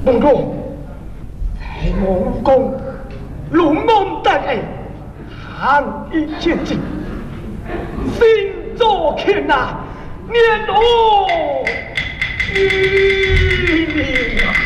梦中，在梦宫，龙门大爱，寒意渐进，心作天呐，念我。